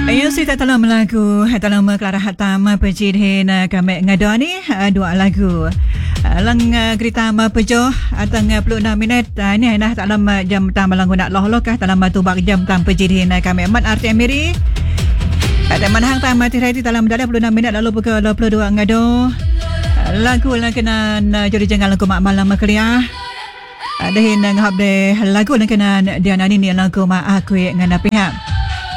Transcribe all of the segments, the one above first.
Ayun si tak talam lagu talam Clara Hatam pejidhin kami ngada ni dua lagu. Lang kereta pejoh atang 26 minit ni nah talam jam tam langgu nak loh kah talam tubak jam tam pejidhin kami mat arti amiri. Ada manhang tam tirai talam dalam 26 minit lalu pukul 22 ngado. Lagu lang kena jadi jangan lagu mak malam kuliah. Ada hin ngahap de lagu lang kena dia nani ni lagu mak aku ngana pihak.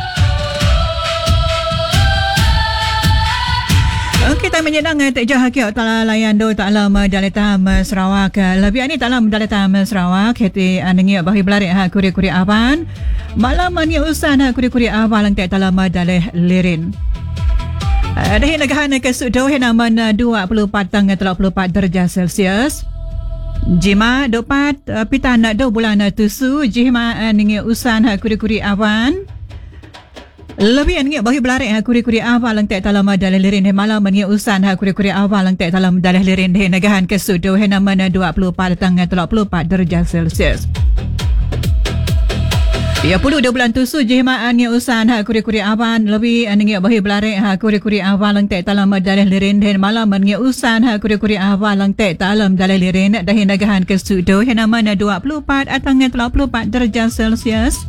Kita menyedang tak jauh hakik tak layan do tak lama Daletam Sarawak. Lebih ani tak lama Daletam Sarawak hati anengi bahi belarik ha kuri-kuri aban. Malam ni usan ha kuri-kuri aban lang tak lama daleh lirin. Dah nagahan ke sudo hinaman 24 tang 34 darjah Celsius. Jima dopat pitan do bulan tusu jima anengi usan ha kuri-kuri aban. Lebih angin bahi belarik kuri-kuri awal lang tak talama dalih lirin malam ni usan kuri-kuri awal lang tak talam dalih lirin negahan ke sudu nama 24 tang 34 darjah Celsius. Ya puluh 2 bulan tusu jimaan ni usan kuri-kuri awal lebih angin bahi belarik kuri-kuri awal lang tak talama dalih lirin malam ni usan kuri-kuri awal lang tak talam dalih lirin dah negahan ke sudu nama 24 tang 34 darjah Celsius.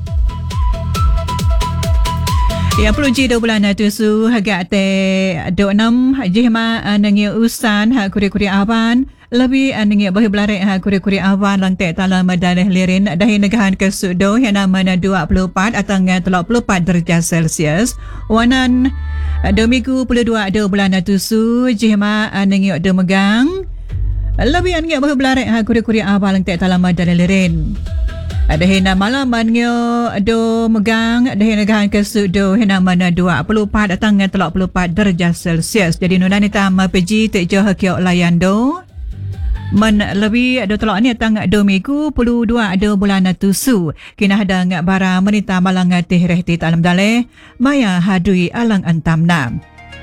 Ya perlu ji 2 bulan tusu agak te 26 jihma nangi usan kuri-kuri awan lebih nangi bahi belarik kuri-kuri awan lang te talam dalih lirin dah negahan ke sudo yang nama 24 atang 34 darjah Celsius wanan 2022 2 bulan tusu jihma nangi de megang lebih nangi bahi belarik kuri-kuri awan lang te talam dalih lirin. Ada hina malam manyo do megang ada hina gahan ke sudo hina mana 24 datang 34 darjah Celsius. Jadi nuna ni tam peji tak jauh kiok layan do. Men lebih do telok ni datang 2 minggu 22 do bulan tusu. Kina ada ngak bara menita malang teh rehti talam daleh maya hadui alang antam nam.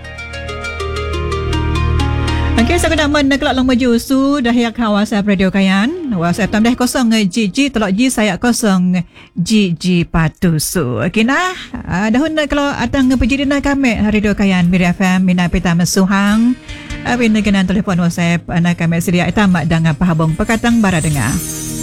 Okey, saya kena kelak lang maju su dah yak WhatsApp Radio Kayan. WhatsApp tam dah 0 GG telok G saya 0 GG patusu. Okey nah, dahun kalau atang pejidina kami Radio Kayan Miri FM mina pita mesuhang. Abin dengan telefon WhatsApp anak kami sedia tamak dengan pahabong pekatang bara dengar.